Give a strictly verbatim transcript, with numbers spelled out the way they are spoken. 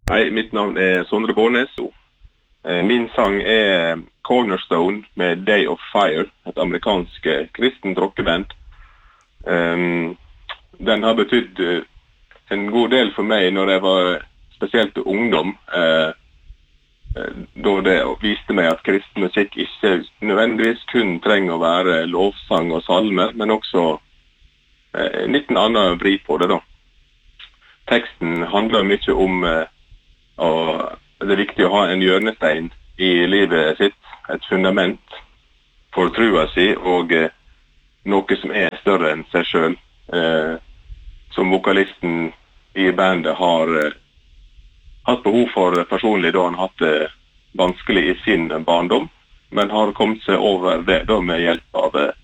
Hei, mitt navn er Sondre Bårnes. Eh, Min sang er Cornerstone med Day of Fire, et amerikansk eh, kristent rockeband. Um, den har betydd eh, en god del for meg når jeg var spesielt ungdom, eh, eh, da det viste meg at kristen musikk ikke nødvendigvis kun trenger å være lovsang og salme, men også eh, en liten annen vri på det da. Teksten handler mye om eh, og det er viktig å ha en hjørnestein i livet sitt, et fundament for trua si, og eh, noe som er større enn seg selv. Eh, som vokalisten i bandet har eh, hatt behov for personlig, da han har hatt det vanskelig i sin barndom, men har kommet seg over det da med hjelp av eh,